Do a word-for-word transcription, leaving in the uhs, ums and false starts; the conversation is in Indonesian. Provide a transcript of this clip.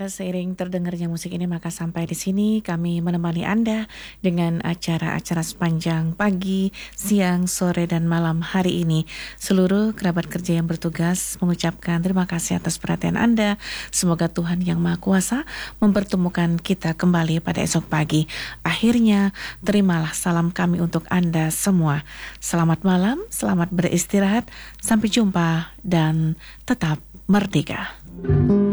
seiring terdengarnya musik ini maka sampai di sini kami menemani Anda dengan acara-acara sepanjang pagi, siang, sore dan malam hari ini. Seluruh kerabat kerja yang bertugas mengucapkan terima kasih atas perhatian Anda. Semoga Tuhan yang Maha Kuasa mempertemukan kita kembali pada esok pagi. Akhirnya, terimalah salam kami untuk Anda semua. Selamat malam, selamat beristirahat, sampai jumpa dan tetap merdeka.